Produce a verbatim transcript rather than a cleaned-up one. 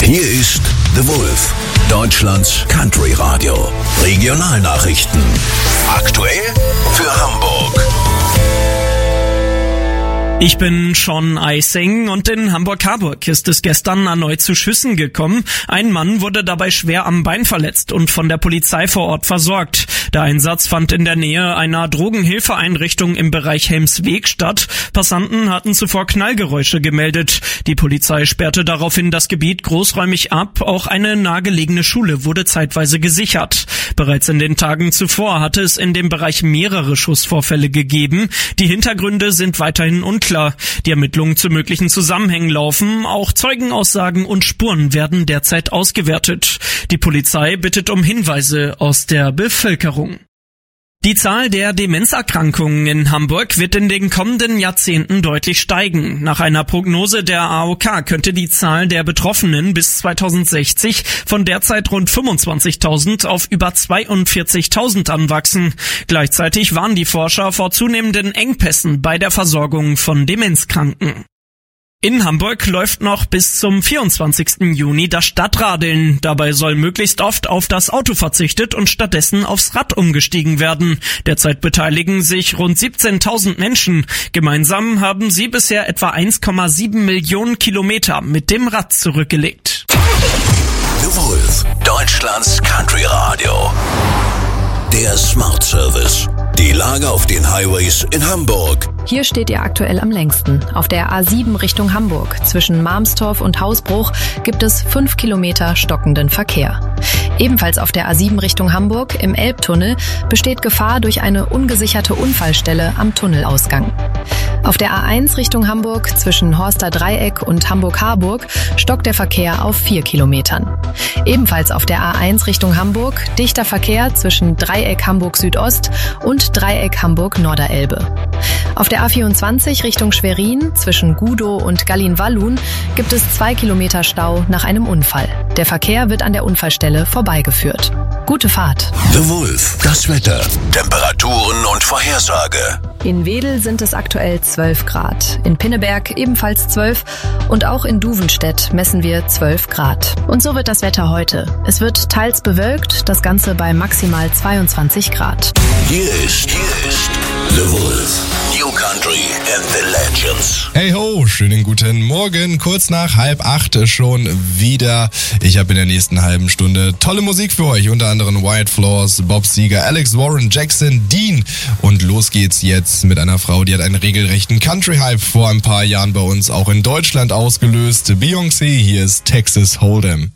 Hier ist The Wolf, Deutschlands Country Radio. Regionalnachrichten. Aktuell für Hamburg. Ich bin Sean Eising und in Hamburg-Harburg ist es gestern erneut zu Schüssen gekommen. Ein Mann wurde dabei schwer am Bein verletzt und von der Polizei vor Ort versorgt. Der Einsatz fand in der Nähe einer Drogenhilfeeinrichtung im Bereich Helmsweg statt. Passanten hatten zuvor Knallgeräusche gemeldet. Die Polizei sperrte daraufhin das Gebiet großräumig ab. Auch eine nahegelegene Schule wurde zeitweise gesichert. Bereits in den Tagen zuvor hatte es in dem Bereich mehrere Schussvorfälle gegeben. Die Hintergründe sind weiterhin unklar. Die Ermittlungen zu möglichen Zusammenhängen laufen. Auch Zeugenaussagen und Spuren werden derzeit ausgewertet. Die Polizei bittet um Hinweise aus der Bevölkerung. Die Zahl der Demenzerkrankungen in Hamburg wird in den kommenden Jahrzehnten deutlich steigen. Nach einer Prognose der A O K könnte die Zahl der Betroffenen bis zweitausendsechzig von derzeit rund fünfundzwanzigtausend auf über zweiundvierzigtausend anwachsen. Gleichzeitig warnen die Forscher vor zunehmenden Engpässen bei der Versorgung von Demenzkranken. In Hamburg läuft noch bis zum vierundzwanzigsten Juni das Stadtradeln. Dabei soll möglichst oft auf das Auto verzichtet und stattdessen aufs Rad umgestiegen werden. Derzeit beteiligen sich rund siebzehntausend Menschen. Gemeinsam haben sie bisher etwa eins Komma sieben Millionen Kilometer mit dem Rad zurückgelegt. The Wolf, Deutschlands Country Radio. Der Smart Service. Die Lage auf den Highways in Hamburg. Hier steht ihr aktuell am längsten. Auf der A sieben Richtung Hamburg. Zwischen Malmstorf und Hausbruch gibt es fünf Kilometer stockenden Verkehr. Ebenfalls auf der A sieben Richtung Hamburg im Elbtunnel besteht Gefahr durch eine ungesicherte Unfallstelle am Tunnelausgang. Auf der A eins Richtung Hamburg zwischen Horster Dreieck und Hamburg-Harburg stockt der Verkehr auf vier Kilometern. Ebenfalls auf der A eins Richtung Hamburg dichter Verkehr zwischen Dreieck Hamburg Südost und Dreieck Hamburg Norderelbe. Auf der A vierundzwanzig Richtung Schwerin zwischen Gudow und Gallin-Wallun gibt es zwei Kilometer Stau nach einem Unfall. Der Verkehr wird an der Unfallstelle vorbeigeführt. Gute Fahrt. The Wolf, das Wetter, Temperaturen und Vorhersage. In Wedel sind es aktuell zwölf Grad, in Pinneberg ebenfalls zwölf und auch in Duvenstedt messen wir zwölf Grad. Und so wird das Wetter heute. Es wird teils bewölkt, das Ganze bei maximal zweiundzwanzig Grad. Hier ist, hier ist The Wolf, New Country and the Legends. Hey ho, schönen guten Morgen, kurz nach halb acht schon wieder. Ich habe in der nächsten halben Stunde tolle Musik für euch, unter anderem White Floors, Bob Seger, Alex Warren, Jackson Dean. Und los geht's jetzt mit einer Frau, die hat einen regelrechten Country-Hype vor ein paar Jahren bei uns auch in Deutschland ausgelöst. Beyoncé, hier ist Texas Hold'em.